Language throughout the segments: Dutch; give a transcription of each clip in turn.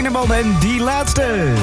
Heineman en die laatste.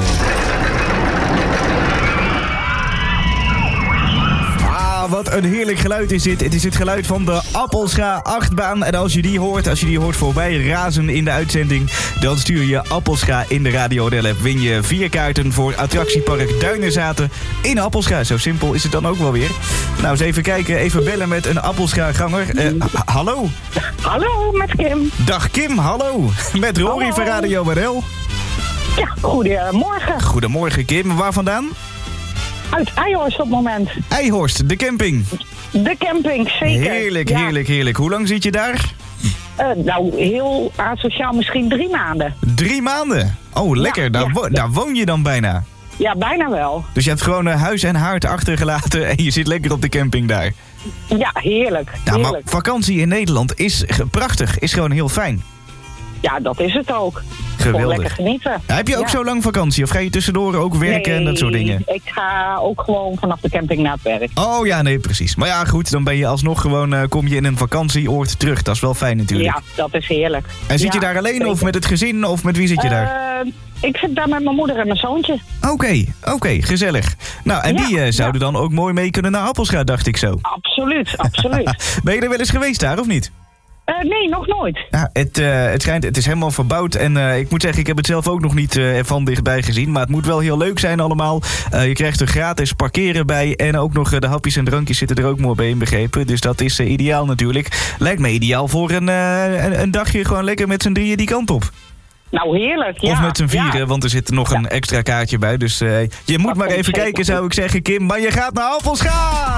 Wat een heerlijk geluid is dit. Het is het geluid van de Appelscha achtbaan. En als je die hoort voorbij razen in de uitzending, dan stuur je Appelscha in de Radio Del app. Win je 4 kaarten voor attractiepark Duinerzaten in Appelscha. Zo simpel is het dan ook wel weer. Nou, eens even kijken. Even bellen met een Appelscha-ganger. Hallo? Hallo, met Kim. Dag Kim, hallo. Met Rory van Radio Del. Ja, goedemorgen. Goedemorgen Kim. Waar vandaan? Uit Eijhorst op het moment. Eijhorst, de camping. De camping, zeker. Heerlijk, ja. heerlijk. Hoe lang zit je daar? Nou, heel asociaal, misschien 3 maanden. 3 maanden? Oh, lekker. Daar woon je dan bijna. Ja, bijna wel. Dus je hebt gewoon huis en haard achtergelaten en je zit lekker op de camping daar. Ja, heerlijk. Ja, maar vakantie in Nederland is prachtig. Is gewoon heel fijn. Ja, dat is het ook. Geweldig. Gewoon lekker genieten. Ja, heb je ook zo lang vakantie? Of ga je tussendoor ook werken en dat soort dingen? Ik ga ook gewoon vanaf de camping naar het werk. Oh ja, nee, precies. Maar ja, goed, dan ben je alsnog gewoon, kom je in een vakantieoord terug. Dat is wel fijn natuurlijk. Ja, dat is heerlijk. En zit je daar alleen zeker. Of met het gezin of met wie zit je daar? Ik zit daar met mijn moeder en mijn zoontje. Oké, gezellig. Nou, en die zouden dan ook mooi mee kunnen naar Appelscha, dacht ik zo. Absoluut. Ben je er wel eens geweest daar, of niet? Nee, nog nooit. Ja, het schijnt, het is helemaal verbouwd en ik moet zeggen, ik heb het zelf ook nog niet van dichtbij gezien. Maar het moet wel heel leuk zijn allemaal. Je krijgt er gratis parkeren bij en ook nog de hapjes en drankjes zitten er ook mooi bij inbegrepen. Dus dat is ideaal natuurlijk. Lijkt me ideaal voor een dagje gewoon lekker met z'n drieën die kant op. Nou, heerlijk, ja. Of met z'n vieren, want er zit nog een extra kaartje bij. Dus je moet maar even kijken, zou ik zeggen, Kim. Maar je gaat naar Appelscha!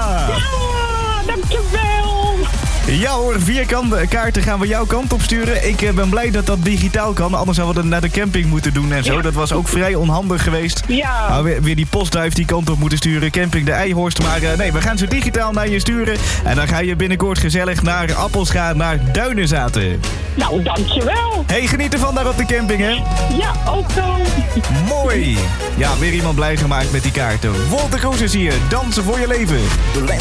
Ja, dankjewel! Ja hoor, 4 kaarten gaan we jouw kant op sturen. Ik ben blij dat dat digitaal kan. Anders hadden we het naar de camping moeten doen en zo. Ja. Dat was ook vrij onhandig geweest. Ja. Nou, weer die postduif die kant op moeten sturen. Camping de Eijhorst. Maar nee, we gaan ze digitaal naar je sturen. En dan ga je binnenkort gezellig naar Appelscha, naar Duinerzaten. Nou, dankjewel. Hey, geniet ervan daar op de camping, hè? Ja, ook zo. Mooi. Ja, weer iemand blij gemaakt met die kaarten. Wolter Kroes is hier. Dansen voor je leven.